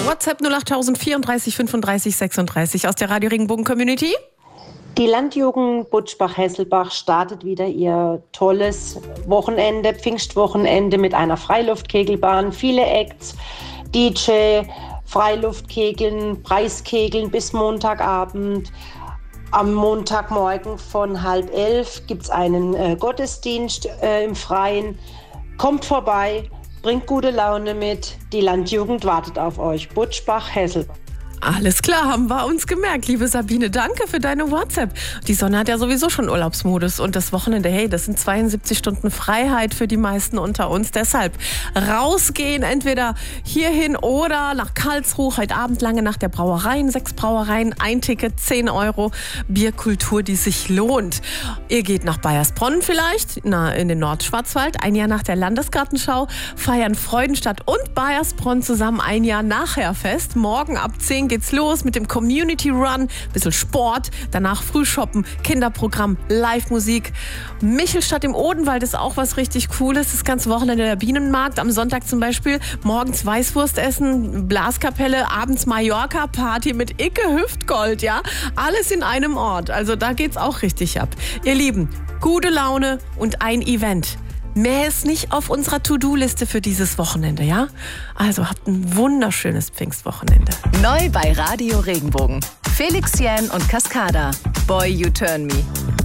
WhatsApp 08000 34 35 36 aus der Radio Regenbogen Community. Die Landjugend Butschbach-Hesselbach startet wieder ihr tolles Wochenende, Pfingstwochenende mit einer Freiluftkegelbahn, viele Acts, DJ, Freiluftkegeln, Preiskegeln bis Montagabend. Am Montagmorgen von 10:30 gibt es einen Gottesdienst im Freien. Kommt vorbei, bringt gute Laune mit. Die Landjugend wartet auf euch. Butschbach-Hesselbach. Alles klar, haben wir uns gemerkt. Liebe Sabine, danke für deine WhatsApp. Die Sonne hat ja sowieso schon Urlaubsmodus und das Wochenende, hey, das sind 72 Stunden Freiheit für die meisten unter uns. Deshalb rausgehen, entweder hierhin oder nach Karlsruhe. Heute Abend lange nach der Brauereien, 6 Brauereien, ein Ticket, 10 €. Bierkultur, die sich lohnt. Ihr geht nach Baiersbronn vielleicht, in den Nordschwarzwald. Ein Jahr nach der Landesgartenschau feiern Freudenstadt und Baiersbronn zusammen ein Jahr nachher fest. Morgen ab 10 geht's los mit dem Community Run, bisschen Sport, danach Frühshoppen, Kinderprogramm, Live-Musik. Michelstadt im Odenwald ist auch was richtig Cooles. Das ganze Wochenende der Bienenmarkt. Am Sonntag zum Beispiel morgens Weißwurst essen, Blaskapelle, abends Mallorca-Party mit Icke Hüftgold, ja. Alles in einem Ort. Also da geht's auch richtig ab. Ihr Lieben, gute Laune und ein Event. Mehr ist nicht auf unserer To-Do-Liste für dieses Wochenende, ja? Also habt ein wunderschönes Pfingstwochenende. Neu bei Radio Regenbogen. Felix Jähn und Cascada. Boy, You Turn Me.